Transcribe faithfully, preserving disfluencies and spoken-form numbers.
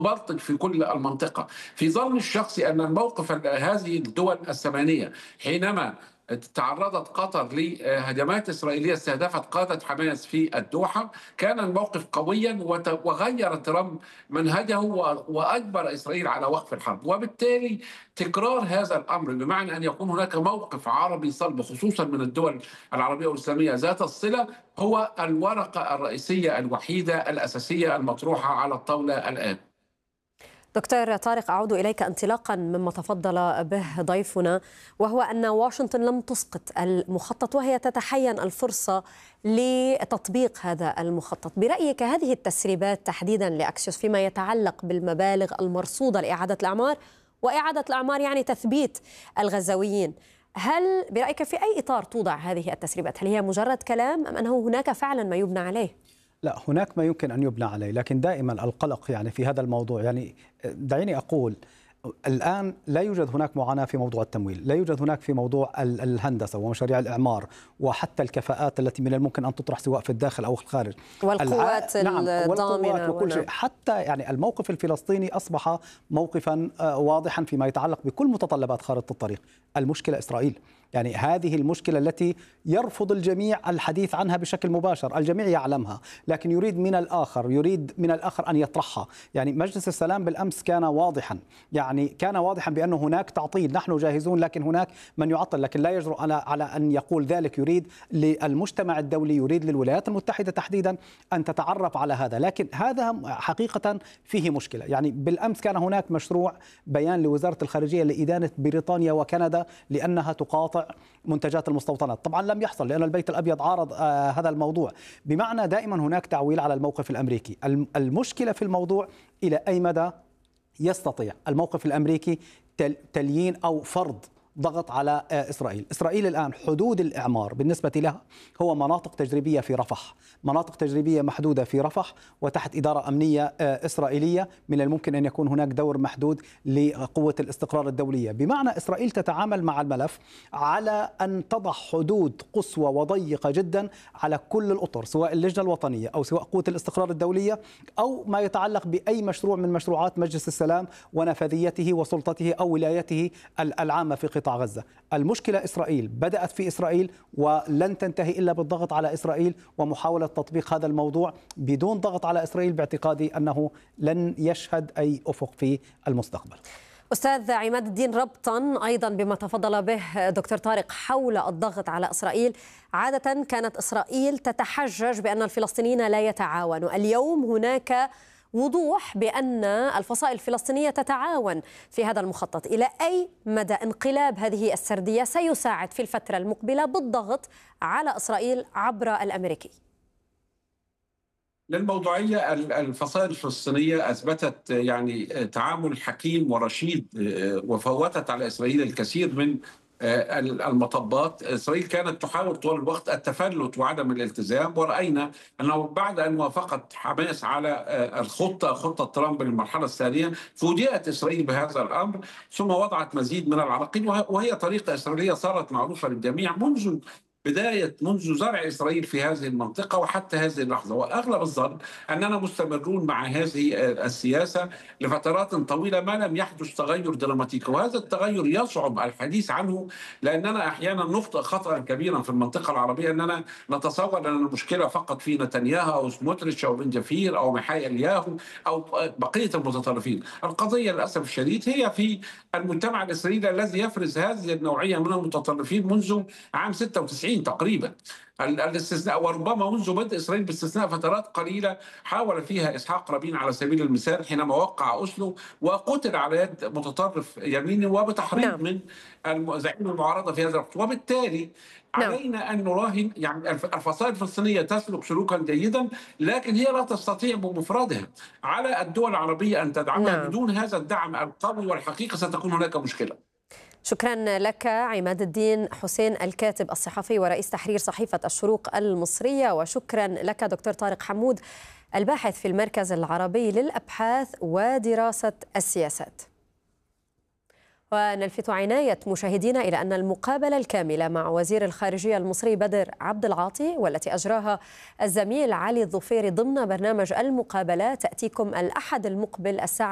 بلطج في كل المنطقة. في ظني الشخصي أن الموقف هذه الدول الثمانية حينما تعرضت قطر لهجمات إسرائيلية استهدفت قادة حماس في الدوحة، كان الموقف قويا وغير ترامب منهجه وأجبر إسرائيل على وقف الحرب. وبالتالي تكرار هذا الأمر بمعنى أن يكون هناك موقف عربي صلب خصوصا من الدول العربية والإسلامية ذات الصلة هو الورقة الرئيسية الوحيدة الأساسية المطروحة على الطاولة الآن. دكتور طارق، أعود إليك انطلاقا مما تفضل به ضيفنا، وهو أن واشنطن لم تسقط المخطط وهي تتحين الفرصة لتطبيق هذا المخطط. برأيك هذه التسريبات تحديدا لأكسيوس فيما يتعلق بالمبالغ المرصودة لإعادة الأعمار، وإعادة الأعمار يعني تثبيت الغزاويين، هل برأيك في أي إطار توضع هذه التسريبات؟ هل هي مجرد كلام أم أنه هناك فعلا ما يبنى عليه؟ لا، هناك ما يمكن أن يبنى عليه، لكن دائما القلق يعني في هذا الموضوع. يعني دعيني أقول الآن لا يوجد هناك معاناة في موضوع التمويل، لا يوجد هناك في موضوع الهندسة ومشاريع الإعمار وحتى الكفاءات التي من الممكن أن تطرح سواء في الداخل أو الخارج، والقوات نعم الضامنة وكل شيء. حتى يعني الموقف الفلسطيني أصبح موقفا واضحا فيما يتعلق بكل متطلبات خارطة الطريق. المشكلة إسرائيل، يعني هذه المشكلة التي يرفض الجميع الحديث عنها بشكل مباشر، الجميع يعلمها، لكن يريد من الآخر يريد من الآخر أن يطرحها. يعني مجلس السلام بالأمس كان واضحا، يعني كان واضحا بأنه هناك تعطيل، نحن جاهزون، لكن هناك من يعطل، لكن لا يجرؤ على على أن يقول ذلك. يريد للمجتمع الدولي، يريد للولايات المتحدة تحديدا أن تتعرف على هذا، لكن هذا حقيقة فيه مشكلة. يعني بالأمس كان هناك مشروع بيان لوزارة الخارجية لإدانة بريطانيا وكندا لأنها تقاطع منتجات المستوطنات. طبعا لم يحصل لأن البيت الأبيض عارض آه هذا الموضوع، بمعنى دائما هناك تعويل على الموقف الأمريكي. المشكلة في الموضوع إلى أي مدى يستطيع الموقف الأمريكي تليين أو فرض ضغط على إسرائيل. إسرائيل الآن حدود الإعمار بالنسبة لها هو مناطق تجريبية في رفح، مناطق تجريبية محدودة في رفح وتحت إدارة أمنية إسرائيلية. من الممكن أن يكون هناك دور محدود لقوة الاستقرار الدولية، بمعنى إسرائيل تتعامل مع الملف على أن تضع حدود قصوى وضيقة جدا على كل الأطر، سواء اللجنة الوطنية أو سواء قوة الاستقرار الدولية أو ما يتعلق بأي مشروع من مشروعات مجلس السلام ونفاذيته وسلطته أو ولايته العامة في قطاع غزة. المشكلة إسرائيل بدأت في إسرائيل ولن تنتهي إلا بالضغط على إسرائيل ومحاولة تطبيق هذا الموضوع بدون ضغط على إسرائيل، باعتقادي أنه لن يشهد أي أفق في المستقبل. أستاذ عماد الدين، ربطا أيضا بما تفضل به دكتور طارق حول الضغط على إسرائيل، عادة كانت إسرائيل تتحجج بأن الفلسطينيين لا يتعاونوا. اليوم هناك وضوح بأن الفصائل الفلسطينية تتعاون في هذا المخطط. إلى أي مدى انقلاب هذه السردية سيساعد في الفترة المقبلة بالضغط على إسرائيل عبر الأمريكي؟ للموضوعية، الفصائل الفلسطينية أثبتت يعني تعامل حكيم ورشيد وفوتت على إسرائيل الكثير من المطبات. إسرائيل كانت تحاول طول الوقت التفلت وعدم الالتزام، ورأينا أنه بعد أن وافقت حماس على الخطة خطة ترامب للمرحلة الثانية فوجئت إسرائيل بهذا الأمر، ثم وضعت مزيد من العراقيل، وهي طريقة إسرائيلية صارت معروفة للجميع منذ بداية منذ زرع إسرائيل في هذه المنطقة وحتى هذه اللحظة. وأغلب الظن أننا مستمرون مع هذه السياسة لفترات طويلة ما لم يحدث تغير دراماتيكي، وهذا التغير يصعب الحديث عنه لأننا أحيانا نخطئ خطأ كبيرا في المنطقة العربية، أننا نتصور أن المشكلة فقط في نتنياهو أو سموتريتش أو بن جفير أو محاي الياهو أو بقية المتطرفين. القضية للأسف الشديد هي في المجتمع الإسرائيلي الذي يفرز هذه النوعية من المتطرفين منذ عام ستة وتسعين تقريبا. الاستثناء وربما منذ بدء إسرائيل باستثناء فترات قليلة حاول فيها إسحاق رابين على سبيل المثال حينما وقع أوسلو وقتل على يد متطرف يميني وبتحريض نعم. من زعيم المعارضة في هذا الوقت. وبالتالي نعم. علينا أن نراهن، يعني الفصائل الفلسطينية تسلك سلوكا جيدا، لكن هي لا تستطيع بمفردها على الدول العربية أن تدعمها نعم. بدون هذا الدعم القوي، والحقيقة ستكون هناك مشكلة. شكرا لك عماد الدين حسين، الكاتب الصحفي ورئيس تحرير صحيفة الشروق المصرية، وشكرا لك دكتور طارق حمود الباحث في المركز العربي للأبحاث ودراسة السياسات. ونلفت عناية مشاهدينا إلى أن المقابلة الكاملة مع وزير الخارجية المصري بدر عبد العاطي والتي أجراها الزميل علي الظفيري ضمن برنامج المقابلة تأتيكم الأحد المقبل الساعة